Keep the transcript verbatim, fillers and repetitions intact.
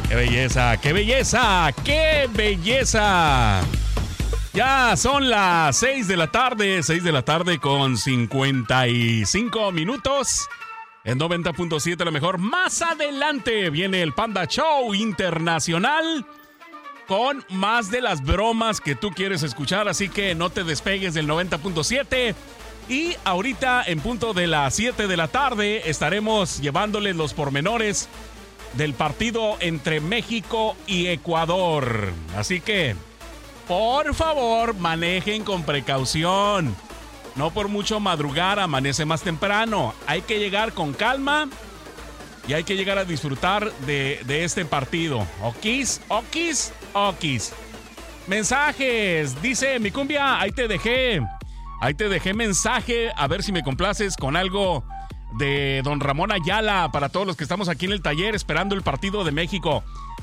¡Qué belleza! ¡Qué belleza! ¡Qué belleza! Ya son las seis de la tarde, seis de la tarde con cincuenta y cinco minutos. En noventa punto siete lo mejor. Más adelante viene el Panda Show Internacional con más de las bromas que tú quieres escuchar. Así que no te despegues del noventa punto siete. Y ahorita en punto de las siete de la tarde estaremos llevándoles los pormenores del partido entre México y Ecuador. Así que, por favor, manejen con precaución. No por mucho madrugar, amanece más temprano. Hay que llegar con calma y hay que llegar a disfrutar de, de este partido. Okis, okis, okis. Mensajes, dice mi cumbia, ahí te dejé. Ahí te dejé mensaje, a ver si me complaces con algo de don Ramón Ayala para todos los que estamos aquí en el taller esperando el partido de México.